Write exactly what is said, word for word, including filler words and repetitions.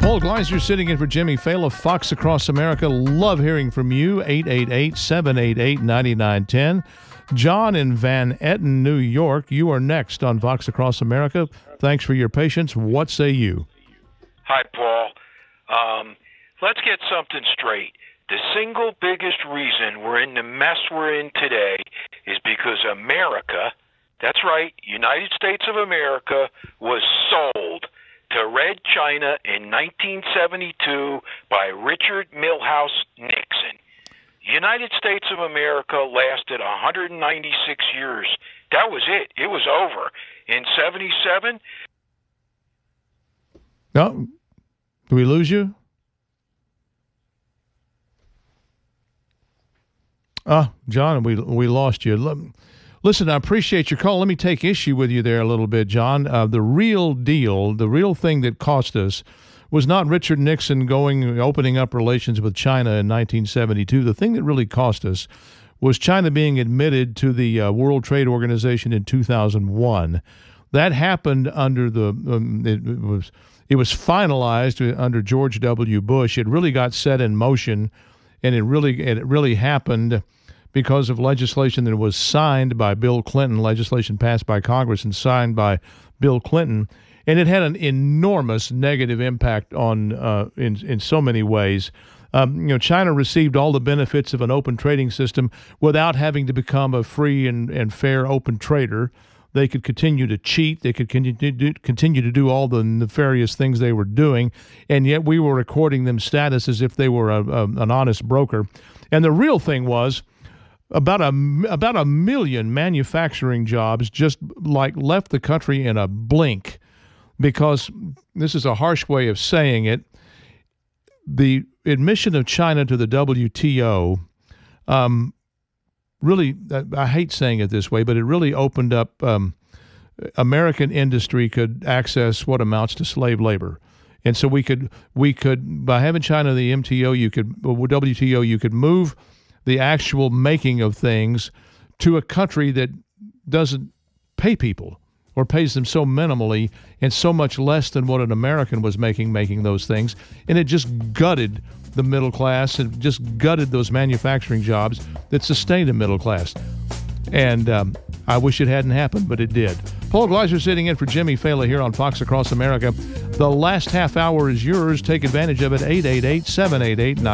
Paul Gleiser sitting in for Jimmy Fallon, Fox Across America. Love hearing from you. eight eight eight, seven eight eight, nine nine one zero. John in Van Etten, New York. You are next on Fox Across America. Thanks for your patience. What say you? Hi, Paul. Um, let's get something straight. The single biggest reason we're in the mess we're in today is because America, that's right, United States of America, was sold to Red China in nineteen seventy-two by Richard Milhous Nixon. United States of America lasted one hundred ninety-six years. That was it. It was over. In seventy-seven... No, did we lose you? Ah, John, we we lost you. Listen, I appreciate your call. Let me take issue with you there a little bit, John. Uh, the real deal, the real thing that cost us was not Richard Nixon going, opening up relations with China in nineteen seventy-two. The thing that really cost us was China being admitted to the uh, World Trade Organization in two thousand one. That happened under the, um, it, it was it was finalized under George W. Bush. It really got set in motion, and it really it really happened because of legislation that was signed by Bill Clinton, legislation passed by Congress and signed by Bill Clinton. And it had an enormous negative impact on uh, in in so many ways. Um, you know, China received all the benefits of an open trading system without having to become a free and, and fair open trader. They could continue to cheat. They could continue to, do, continue to do all the nefarious things they were doing, and yet we were according them status as if they were a, a, an honest broker. And the real thing was about a about a million manufacturing jobs just like left the country in a blink. Because this is a harsh way of saying it, the admission of China to the W T O um, really, I hate saying it this way, but it really opened up um, American industry could access what amounts to slave labor. And so we could, we could by having China the M T O, you could, W T O, you could move the actual making of things to a country that doesn't pay people, or pays them so minimally and so much less than what an American was making making those things. And it just gutted the middle class and just gutted those manufacturing jobs that sustained a middle class. And um, I wish it hadn't happened, but it did. Paul Gleiser sitting in for Jimmy Fallon here on Fox Across America. The last half hour is yours. Take advantage of it. eight eight eight, seven eight eight, nine